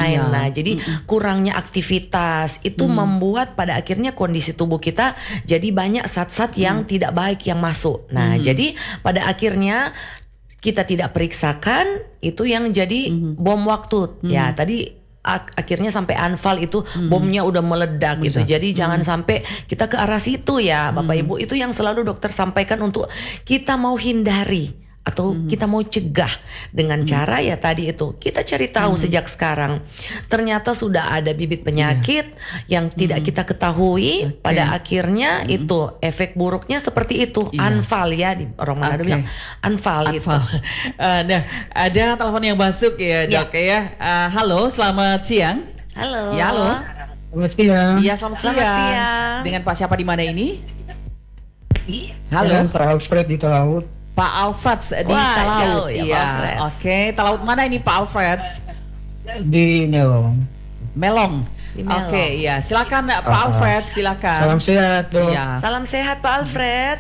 lain. Iya. Nah, jadi kurangnya aktivitas itu membuat pada akhirnya kondisi tubuh kita jadi banyak zat-zat yang tidak baik yang masuk. Nah, jadi pada akhirnya kita tidak periksakan, itu yang jadi bom waktu. Ya, tadi akhirnya sampai anfal itu bomnya udah meledak gitu. Jadi jangan sampai kita ke arah situ ya, Bapak Ibu. Itu yang selalu dokter sampaikan untuk kita mau hindari atau kita mau cegah dengan cara ya tadi itu kita cari tahu sejak sekarang. Ternyata sudah ada bibit penyakit yang tidak kita ketahui, pada akhirnya itu efek buruknya seperti itu. Anfal ya, di orang Manado bilang anfal gitu. Nah, ada telepon yang masuk ya, Dok ya. Halo, selamat siang. Halo. Ya, halo. Selamat siang. Iya, selamat siang. Dengan Pak siapa di mana ini? Halo. Pak Alfred di Talaut. Pak Alfred di Wah, Talaut. jauh ya, Pak Iya. Alfred. Oke, Talaut mana ini Pak Alfred? Di Melong. Melong. Di Melong. Oke, ya. Silakan Pak Alfred, silakan. Salam sehat dok. Iya. Salam sehat Pak Alfred.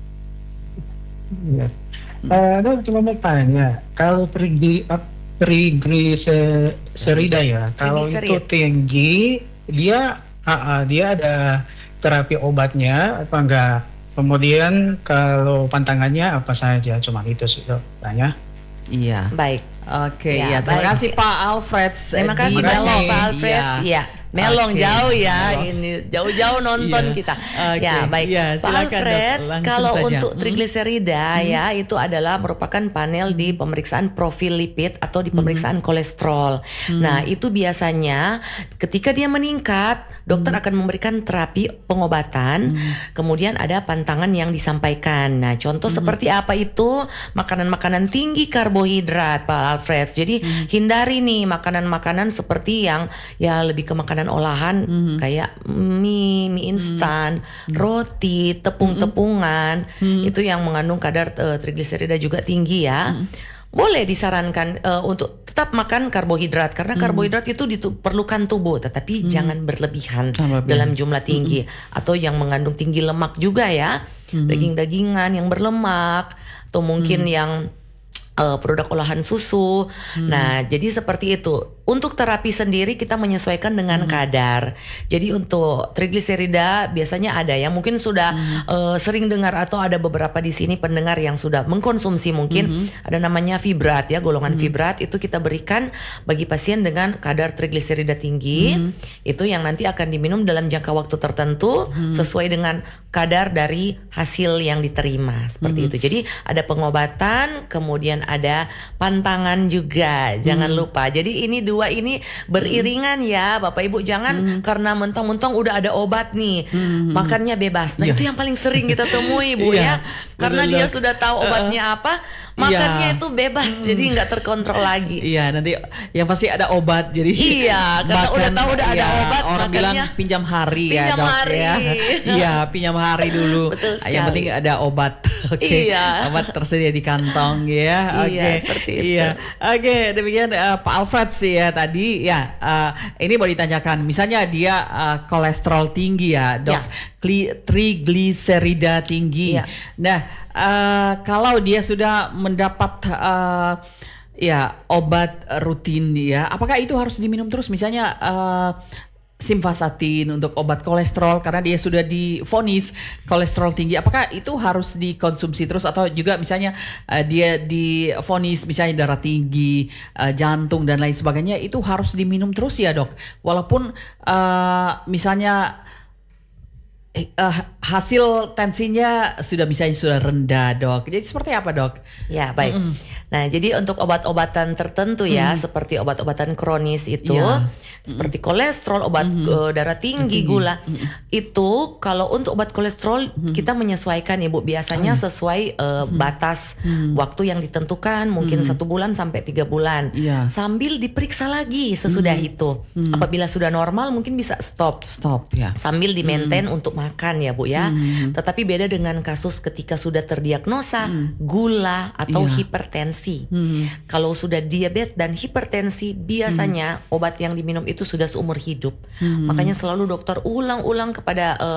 Ya. Dok cuma mau tanya, kalau triglycerida ya, kalau itu Triglycerid. tinggi, dia ada terapi obatnya apa enggak? Kemudian kalau pantangannya apa saja? Cuma itu sih dok tanya. Iya. Baik. Oke, Ya, ya. Terima baik. kasih Pak Alfred. Terima kasih di Terima Melong kasih. Pak Alfred. Iya. Melong Oke. jauh ya, Melong. ini jauh-jauh nonton Iya. kita. Oke. Ya baik, Iya, Pak silakan, Alfred. Dok. Langsung Kalau saja. untuk trigliserida ya itu adalah merupakan panel di pemeriksaan profil lipid atau di pemeriksaan kolesterol. Nah itu biasanya ketika dia meningkat, dokter akan memberikan terapi pengobatan. Kemudian ada pantangan yang disampaikan. Nah contoh seperti apa itu? Makanan-makanan tinggi karbohidrat, Pak Alfred. Jadi hindari nih makanan-makanan seperti yang ya lebih ke makanan olahan kayak mie instan, roti, tepung-tepungan, itu yang mengandung kadar trigliserida juga tinggi ya. Boleh disarankan untuk tetap makan karbohidrat karena karbohidrat itu diperlukan tubuh, tetapi jangan berlebihan dalam jumlah tinggi atau yang mengandung tinggi lemak juga ya, daging-dagingan yang berlemak atau mungkin yang produk olahan susu. Nah, jadi seperti itu. Untuk terapi sendiri kita menyesuaikan dengan kadar. Jadi untuk trigliserida biasanya ada yang mungkin sudah sering dengar atau ada beberapa di sini pendengar yang sudah mengkonsumsi mungkin ada namanya fibrat ya, golongan fibrat itu kita berikan bagi pasien dengan kadar trigliserida tinggi. Itu yang nanti akan diminum dalam jangka waktu tertentu sesuai dengan kadar dari hasil yang diterima seperti itu. Jadi ada pengobatan, kemudian ada pantangan juga. Jangan lupa. Jadi ini dua ini beriringan ya Bapak Ibu. Jangan karena mentang-mentang udah ada obat nih makannya bebas. Nah itu yang paling sering kita temui Bu ya. Karena dia sudah tahu obatnya apa, makannya itu bebas. Jadi nggak terkontrol lagi. Iya, nanti yang pasti ada obat. Jadi Iya, karena udah tahu udah ada obat, orang bilang makannya pinjam hari ya, pinjam Dok hari. ya. Iya, pinjam hari dulu. Betul Yang sekali. penting ada obat. Oke. Iya. Obat tersedia di kantong ya. Oke. Iya, seperti itu. Iya. Oke, demikian Pak Alfred sih ya tadi ya. Ini mau ditanyakan, misalnya dia kolesterol tinggi ya, Dok. Ya. Trigliserida tinggi. Iya. Nah, kalau dia sudah mendapat ya obat rutin ya, apakah itu harus diminum terus? Misalnya simvastatin untuk obat kolesterol karena dia sudah divonis kolesterol tinggi, apakah itu harus dikonsumsi terus atau juga misalnya dia divonis misalnya darah tinggi, jantung dan lain sebagainya, itu harus diminum terus ya Dok? Walaupun misalnya hasil tensinya sudah misalnya sudah rendah Dok. Jadi seperti apa Dok? Ya baik. Nah jadi untuk obat-obatan tertentu ya seperti obat-obatan kronis itu seperti kolesterol, obat darah tinggi, gula itu kalau untuk obat kolesterol kita menyesuaikan Ibu biasanya sesuai batas waktu yang ditentukan mungkin 1 bulan sampai 3 bulan sambil diperiksa lagi sesudah itu. Apabila sudah normal mungkin bisa stop Ya. sambil di maintain untuk makan ya Bu ya. Tetapi beda dengan kasus ketika sudah terdiagnosa gula atau hipertensi. Kalau sudah diabetes dan hipertensi biasanya obat yang diminum itu sudah seumur hidup. Makanya selalu dokter ulang-ulang kepada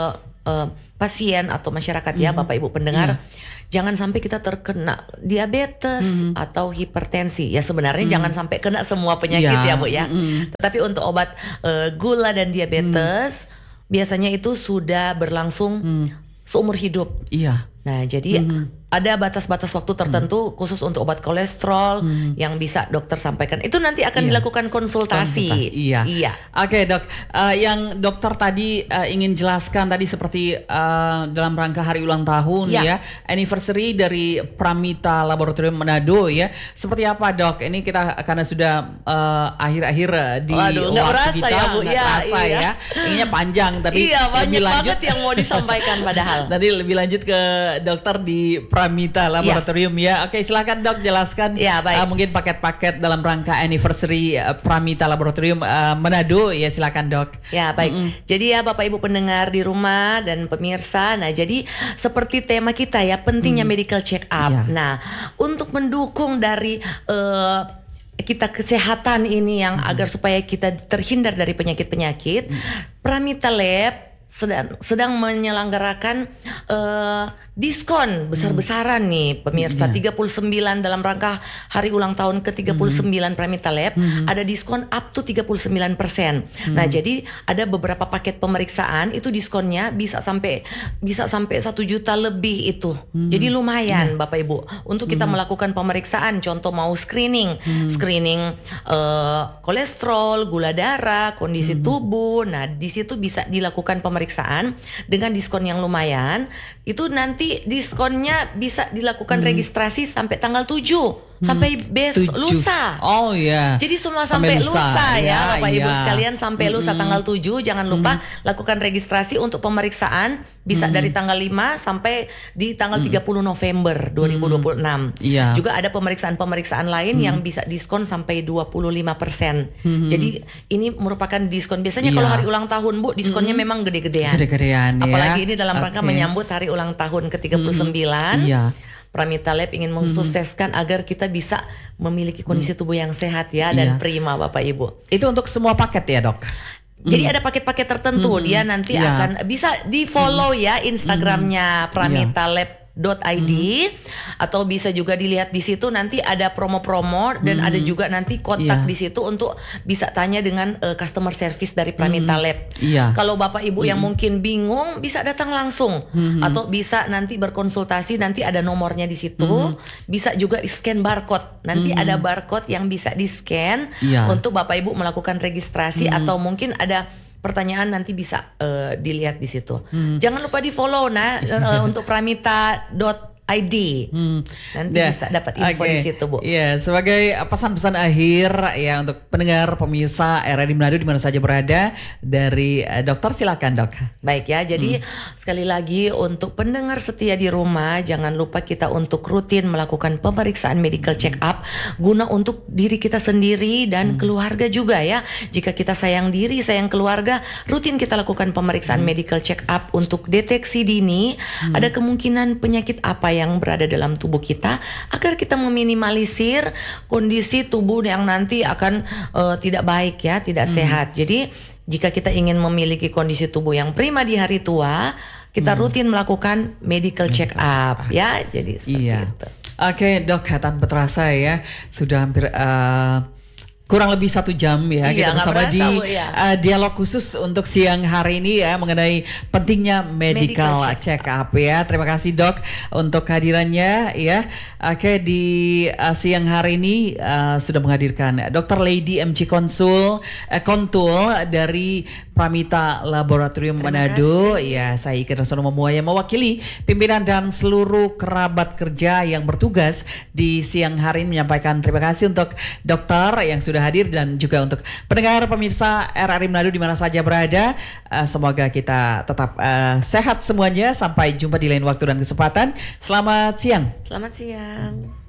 pasien atau masyarakat ya Bapak Ibu pendengar, jangan sampai kita terkena diabetes atau hipertensi. Ya sebenarnya jangan sampai kena semua penyakit ya Bu ya. Tetapi untuk obat gula dan diabetes biasanya itu sudah berlangsung seumur hidup. Iya. Nah, jadi ada batas-batas waktu tertentu khusus untuk obat kolesterol yang bisa dokter sampaikan. Itu nanti akan dilakukan konsultasi. Iya. Oke, Dok. Yang dokter tadi ingin jelaskan tadi seperti dalam rangka hari ulang tahun ya, anniversary dari Pramita Laboratorium Manado ya. Seperti apa, Dok? Ini kita karena sudah akhir-akhir di waktu kita, ya, Bu. Nggak terasa ya. Inginnya panjang tapi banyak lebih lanjut banget yang mau disampaikan padahal. Nanti lebih lanjut ke dokter di Pramita Laboratorium ya. Oke, silakan Dok jelaskan mungkin paket-paket dalam rangka anniversary Pramita Laboratorium Manado ya, silakan Dok. Ya, baik. Jadi ya Bapak Ibu pendengar di rumah dan pemirsa, nah jadi seperti tema kita ya, pentingnya medical check up. Nah, untuk mendukung dari kita kesehatan ini yang agar supaya kita terhindar dari penyakit-penyakit, Pramita Lab sedang menyelenggarakan diskon besar-besaran nih pemirsa, 39 dalam rangka hari ulang tahun ke-39 Pramita Lab, ada diskon up to 39%. Nah, jadi ada beberapa paket pemeriksaan itu diskonnya bisa sampai 1 juta lebih itu. Jadi lumayan Bapak Ibu untuk kita melakukan pemeriksaan, contoh mau screening kolesterol, gula darah, kondisi tubuh. Nah, di situ bisa dilakukan pemeriksaan dengan diskon yang lumayan. Itu nanti diskonnya bisa dilakukan registrasi sampai tanggal 7 sampai lusa. Oh iya. Jadi semua sampai lusa ya Bapak Ibu sekalian, sampai lusa tanggal 7. Jangan lupa lakukan registrasi untuk pemeriksaan bisa dari tanggal 5 sampai di tanggal 30 November 2026. Juga ada pemeriksaan-pemeriksaan lain yang bisa diskon sampai 25%. Jadi ini merupakan diskon. Biasanya kalau hari ulang tahun Bu, diskonnya memang gede-gedean. Apalagi ini dalam rangka menyambut hari ulang tahun ke-39. Pramita Lab ingin mensukseskan agar kita bisa memiliki kondisi tubuh yang sehat ya dan prima Bapak Ibu. Itu untuk semua paket ya Dok? Jadi ada paket-paket tertentu, dia nanti akan bisa di follow ya Instagramnya Pramita Lab .id atau bisa juga dilihat di situ, nanti ada promo-promo dan ada juga nanti kontak di situ untuk bisa tanya dengan customer service dari Pramita Lab. Kalau Bapak Ibu yang mungkin bingung bisa datang langsung atau bisa nanti berkonsultasi, nanti ada nomornya di situ. Bisa juga scan barcode. Nanti ada barcode yang bisa di-scan untuk Bapak Ibu melakukan registrasi atau mungkin ada pertanyaan nanti bisa dilihat di situ. Jangan lupa di-follow untuk pramita.id. Nanti bisa dapat info di situ, Bu. Iya, sebagai pesan-pesan akhir ya untuk pendengar pemirsa RRI Manado di mana saja berada dari dokter, silakan Dok. Baik ya, jadi sekali lagi untuk pendengar setia di rumah, jangan lupa kita untuk rutin melakukan pemeriksaan medical check up guna untuk diri kita sendiri dan keluarga juga ya. Jika kita sayang diri, sayang keluarga, rutin kita lakukan pemeriksaan medical check up untuk deteksi dini ada kemungkinan penyakit apa yang berada dalam tubuh kita, agar kita meminimalisir kondisi tubuh yang nanti akan tidak baik ya, tidak sehat. Jadi jika kita ingin memiliki kondisi tubuh yang prima di hari tua, kita rutin melakukan medical check up ya. Jadi seperti itu. Oke Dok, tanpa terasa ya sudah hampir kurang lebih 1 jam ya kita bersama di dialog khusus untuk siang hari ini ya mengenai pentingnya medical check up ya. Terima kasih Dok untuk kehadirannya ya. Oke, di siang hari ini sudah menghadirkan Dr. Lady MC Kontul dari Pramita Laboratorium Manado. Ya, saya Iker Rasono Memuaya mewakili pimpinan dan seluruh kerabat kerja yang bertugas di siang hari ini menyampaikan terima kasih untuk dokter yang sudah hadir dan juga untuk pendengar pemirsa RRI Manado di mana saja berada. Semoga kita tetap sehat semuanya. Sampai jumpa di lain waktu dan kesempatan. Selamat siang. Selamat siang.